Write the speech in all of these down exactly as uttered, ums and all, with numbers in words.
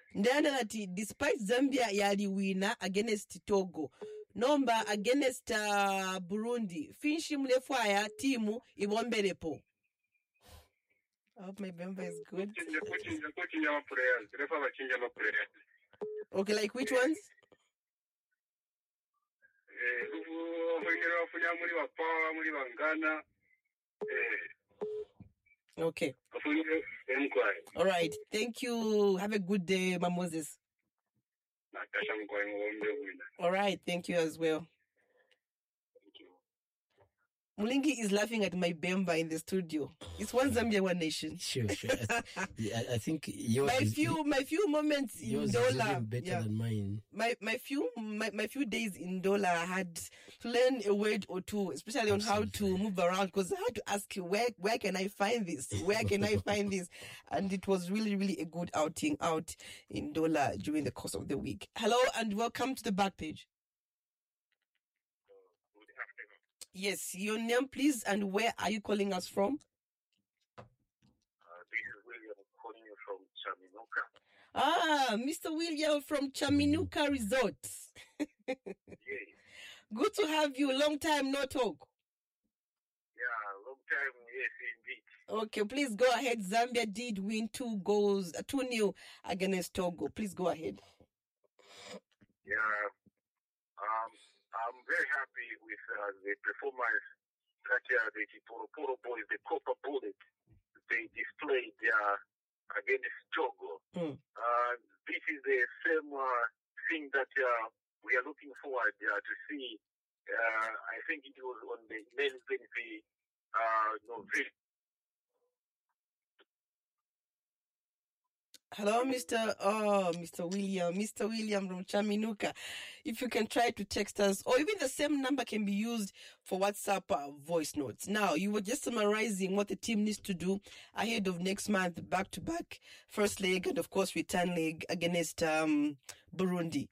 Ndandalati, despite Zambia yali winner against Togo, nomba against uh, Burundi, finshi mlefwaya timu ibomberepo. I hope my Bemba is good. Okay, like which ones? Okay. All right. Thank you. Have a good day, Moses. All right. Thank you as well. Mulingi is laughing at my Bemba in the studio. It's one Zambia, one nation. Sure, sure. I, I think yours my is, few my few moments in yours Dola, is even better yeah. than mine. My my few my, my few days in Dola, I had to learn a word or two, especially on Absolutely. How to move around, because I had to ask you where where can I find this? Where can I find this? And it was really really a good outing out in Dola during the course of the week. Hello and welcome to the back page. Yes, your name, please, and where are you calling us from? Uh, this is William calling you from Chaminuka. Ah, Mister William from Chaminuka Resort. Yes. Good to have you. Long time no talk. Yeah, long time, yes, indeed. Okay, please go ahead. Zambia did win two goals, uh, two nil against Togo. Please go ahead. Yeah, um, I'm very happy with uh, the performance that uh, the Chipolopolo boys, the Copper Bullet, they displayed uh, against Togo. Mm. Uh, this is the same uh, thing that uh, we are looking forward uh, to see. Uh, I think it was on the Wednesday, uh, November. Hello, Mister Oh, Mister William, Mister William from Chaminuka. If you can try to text us, or even the same number can be used for WhatsApp uh, voice notes. Now, you were just summarizing what the team needs to do ahead of next month, back-to-back first leg, and of course, return leg against um, Burundi.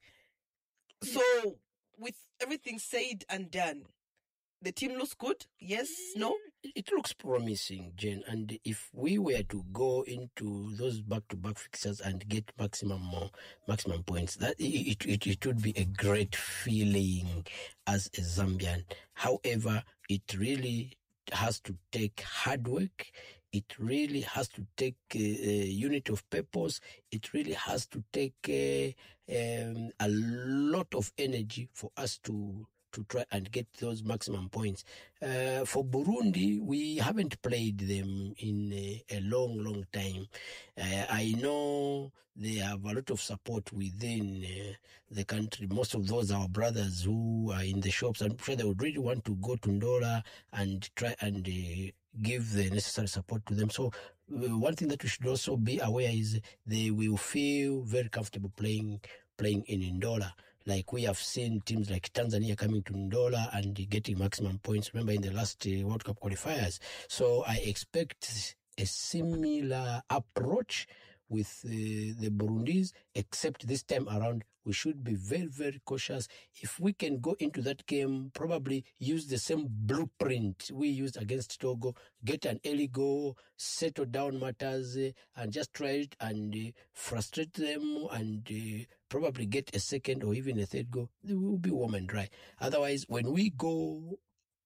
So, with everything said and done, the team looks good? Yes? No? It looks promising, Jen. And if we were to go into those back-to-back fixtures and get maximum more, maximum points, that it, it it would be a great feeling as a Zambian. However, it really has to take hard work. It really has to take a, a unit of purpose. It really has to take a, um, a lot of energy for us to to try and get those maximum points. Uh, for Burundi, we haven't played them in a, a long, long time. Uh, I know they have a lot of support within uh, the country. Most of those are our brothers who are in the shops. I'm sure they would really want to go to Ndola and try and uh, give the necessary support to them. So uh, one thing that we should also be aware is they will feel very comfortable playing playing in Ndola. Like we have seen teams like Tanzania coming to Ndola and getting maximum points. Remember in the last uh, World Cup qualifiers. So I expect a similar approach with uh, the Burundis, except this time around we should be very, very cautious. If we can go into that game, probably use the same blueprint we used against Togo, get an early goal, settle down matters, uh, and just try it and uh, frustrate them and uh, probably get a second or even a third goal. They will be warm and dry. Otherwise, when we go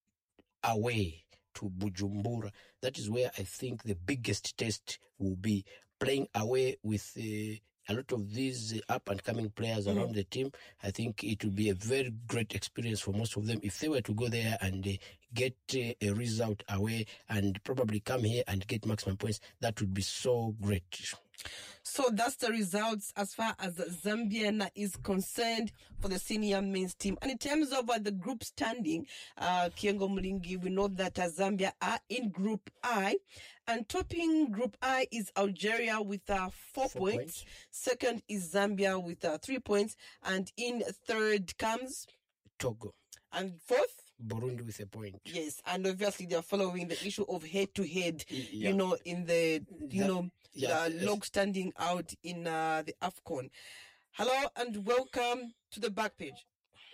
away to Bujumbura, that is where I think the biggest test will be. Playing away with uh, a lot of these uh, up-and-coming players mm-hmm. around the team, I think it will be a very great experience for most of them. If they were to go there and uh, get uh, a result away and probably come here and get maximum points, that would be so great. So that's the results as far as Zambia is concerned for the senior men's team. And in terms of uh, the group standing, uh, Kiengo Mulingi, we know that uh, Zambia are in Group I. And topping Group I is Algeria with uh, four, four points. points. Second is Zambia with uh, three points. And in third comes Togo. And fourth? Burundi with a point. Yes, and obviously they are following the issue of head-to-head, yeah. you know, in the, you that, know, yeah, the log standing out in uh, the AFCON. Hello and welcome to the back page.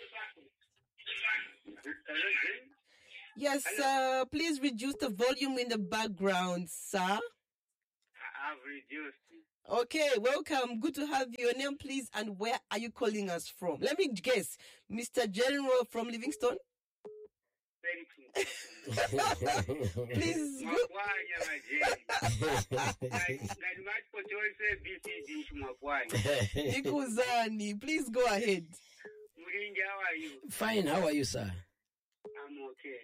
Yes, uh, please reduce the volume in the background, sir. I've reduced it. Okay, welcome. Good to have you. Your name, please, and where are you calling us from? Let me guess, Mister General from Livingston. Please. Ikuzani, please go ahead. How are you? Fine, how are you, sir? I'm okay.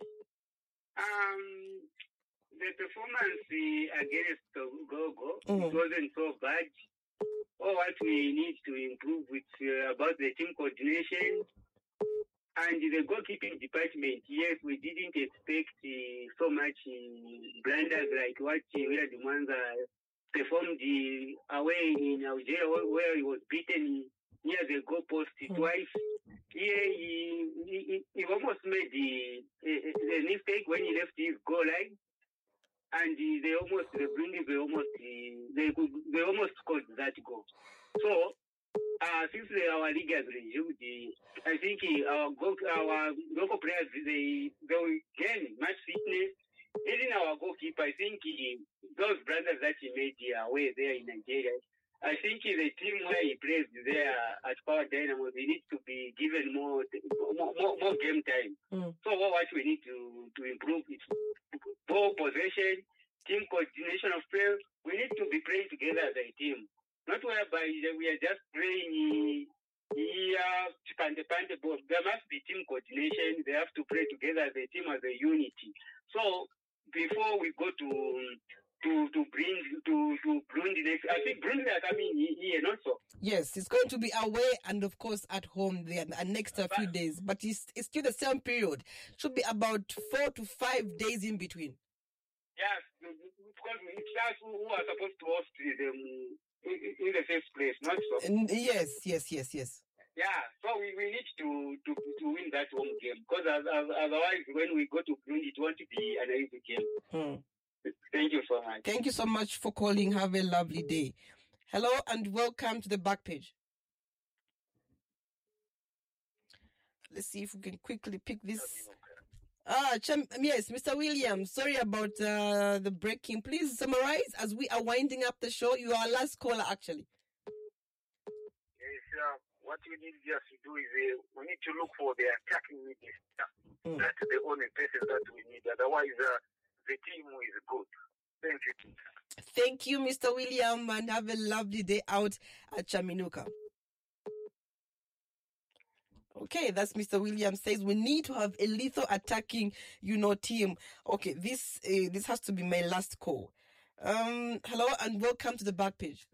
Um, the performance uh, against Gogo Mhm. it wasn't so bad. All what we need to improve with uh, about the team coordination and the goalkeeping department. Yes, we didn't expect uh, so much uh, blunders like what uh, Wera Mwanza performed uh, away in Algeria, where- where he was beaten near the goal post Mhm. twice. Yeah, he, he, he- he almost made the, the, the mistake when he left his goal line, and uh, they almost the Brindis they almost uh, they could, they almost scored that goal. So uh, since they, our league has resumed, the, I think uh, our goal, our local players they they will gain much fitness. Even our goalkeeper, I think he, those brothers that he made uh, away there in Nigeria. I think the team where he plays there at Power Dynamo, they need to be given more more, more, more game time. Mm. So what we need to, to improve is ball possession, team coordination of play. We need to be playing together as a team, not whereby we are just playing here, pande pande ball. There must be team coordination. They have to play together as a team, as a unity. So before we go to to to bring to to Burundi next. I think Burundi are coming here also. Yes, it's going to be away and of course at home the uh, next uh, few days, but it's it's still the same period. Should be about four to five days in between. Yes, because it's us who who are supposed to host them in, in the first place, not so. And yes, yes, yes, yes. Yeah, so we, we need to, to to win that home game because as, as, otherwise when we go to Burundi it won't be an easy game. Hmm. Thank you so much. Thank you so much for calling. Have a lovely day. Hello and welcome to the back page. Let's see if we can quickly pick this. Ah, Cham- yes, Mister Williams. Sorry about uh, the breaking. Please summarize as we are winding up the show. You are our last caller, actually. Yes, uh, what we need just to do is uh, we need to look for the attacking midfielder. Mm. That's the only person that we need. Otherwise, uh, the team is good. Thank you. Thank you, Mister William, and have a lovely day out at Chaminuka. Okay, that's Mister Williams says we need to have a lethal attacking, you know, team. Okay, this uh, this has to be my last call. Um, hello and welcome to the back page.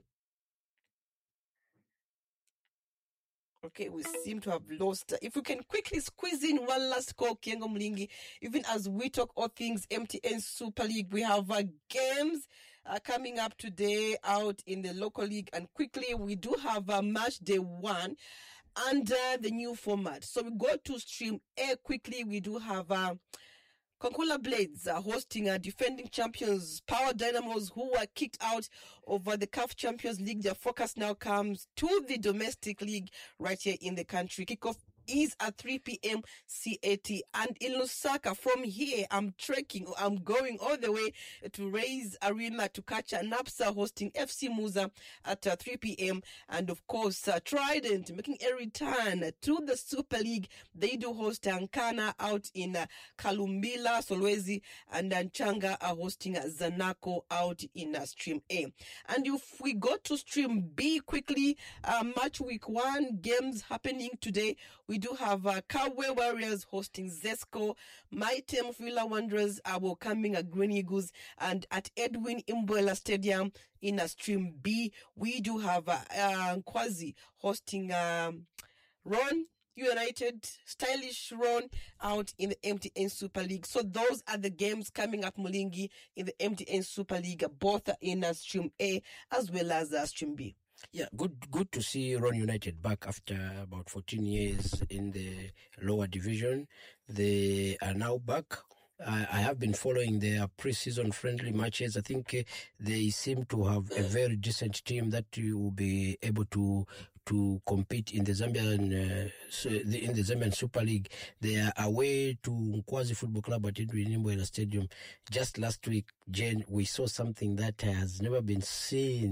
Okay, we seem to have lost. If we can quickly squeeze in one last call, Kiengo Mlingi, even as we talk all things M T N Super League, we have uh, games uh, coming up today out in the local league, and quickly we do have a uh, match day one under the new format. So we go to stream A quickly. We do have uh, Konkula Blades are hosting a defending champions Power Dynamos who were kicked out over the C A F Champions League. Their focus now comes to the domestic league right here in the country. Kickoff is at three p.m. C A T. And in Lusaka, from here, I'm trekking, I'm going all the way to Raise Arena to catch a NAPSA hosting F C Muza at uh, three p.m. And of course, uh, Trident making a return to the Super League. They do host Ankana out in uh, Kalumbila, Solwezi, and Nchanga are hosting uh, Zanaco out in uh, Stream A. And if we go to Stream B quickly, uh, match week one games happening today. We do have uh, Kawe Warriors hosting Zesco, Mighty Mufila Wanderers are welcoming uh, Green Eagles, and at Edwin Imbuela Stadium in uh, Stream B, we do have uh, uh, Kwazi hosting um, Ron United, stylish Ron out in the M T N Super League. So those are the games coming up, Mulingi, in the M T N Super League, both in uh, Stream A as well as uh, Stream B. Yeah, good good to see Ron United back after about fourteen years in the lower division. They are now back. I, I have been following their pre-season friendly matches. I think uh, they seem to have a very decent team that will be able to to compete in the Zambian uh, in the Zambian Super League. They are away to Nkwazi Football Club at Edwin Stadium. Just last week, Jane, we saw something that has never been seen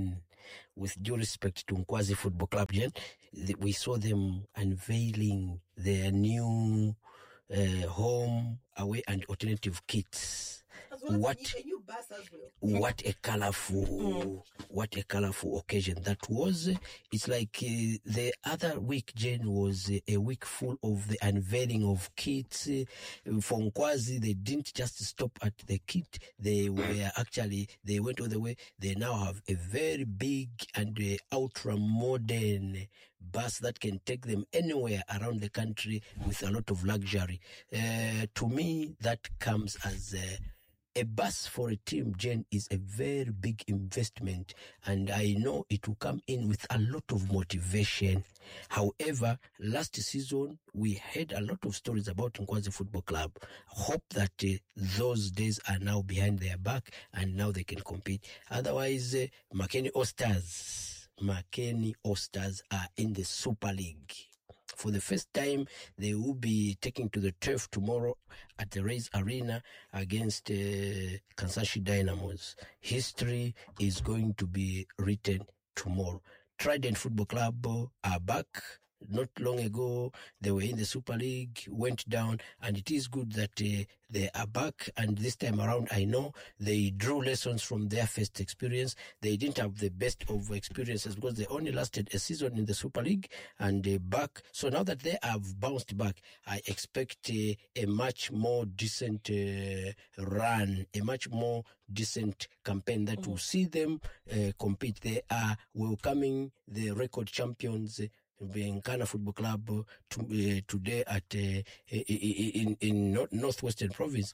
with due respect to Nkwazi Football Club, Jen, the, we saw them unveiling their new uh, home, away, and alternative kits. As well as What a new bus as well. what a colorful Mm. what a colorful occasion that was. It's like uh, the other week, Jane, was uh, a week full of the unveiling of kits. Uh, for Nkwazi, they didn't just stop at the kit. They were actually, they went all the way. They now have a very big and uh, ultra modern bus that can take them anywhere around the country with a lot of luxury. Uh, to me, that comes as uh, a bus for a team, Jen, is a very big investment, and I know it will come in with a lot of motivation. However, last season we had a lot of stories about Nkwazi Football Club. Hope that uh, those days are now behind their back and now they can compete. Otherwise, uh, Makeni Ostars, Makeni Ostars are in the Super League. For the first time, they will be taking to the turf tomorrow at the Rays Arena against uh, Kansashi Dynamos. History is going to be written tomorrow. Trident Football Club are back. Not long ago, they were in the Super League, went down, and it is good that uh, they are back. And this time around, I know they drew lessons from their first experience. They didn't have the best of experiences because they only lasted a season in the Super League and uh, back. So now that they have bounced back, I expect uh, a much more decent uh, run, a much more decent campaign that will see them uh, compete. They are welcoming the record champions, uh, being Ghana Football Club uh, to, uh, today at uh, in in North, Northwestern Province.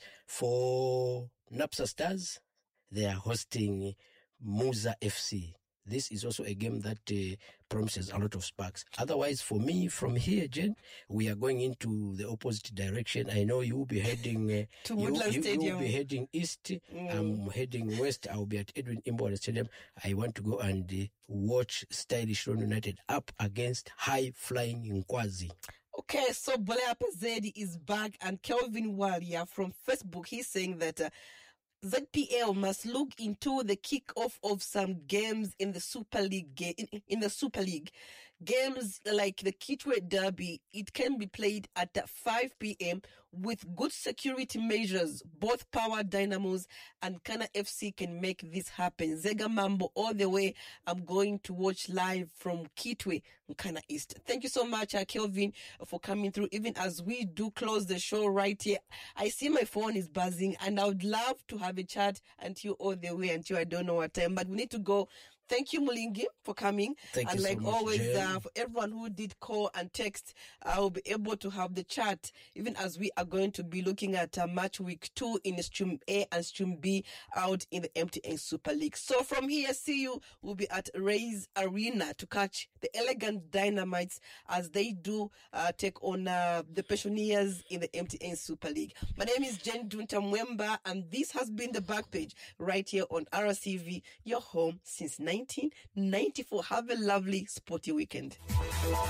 For Napsa Stars, they are hosting Muza F C. This is also a game that uh, promises a lot of sparks. Otherwise, for me, from here, Jen, we are going into the opposite direction. I know you will be heading uh, To you, Woodland you, you Stadium. will be heading east. Mm. I'm heading west. I'll be at Edwin Imbole Stadium. I want to go and uh, watch stylish London United up against high-flying Nkwazi. Okay, so Boleapa Zedi is back, and Kelvin Walia from Facebook, he's saying that uh, Z P L must look into the kick-off of some games in the Super League. Ga- in, in the Super League, games like the Kitwe Derby, it can be played at five p.m. with good security measures. Both Power Dynamos and Kana F C can make this happen. Zega Mambo all the way. I'm going to watch live from Kitwe, Kana East. Thank you so much, uh, Kelvin, for coming through. Even as we do close the show right here, I see my phone is buzzing, and I would love to have a chat until all the way until I don't know what time. But we need to go. Thank you, Mulingi, for coming. Thank and you so like much, always, Jen. uh, for everyone who did call and text, I will be able to have the chat, even as we are going to be looking at uh, match week two in Stream A and Stream B out in the M T N Super League. So from here, see you. We'll be at Rays Arena to catch the Elegant Dynamites as they do uh, take on uh, the Pensioners in the M T N Super League. My name is Jen Dunta Mwemba, and this has been the back page right here on R C V, your home since nineteen ninety-four. Have a lovely sporty weekend.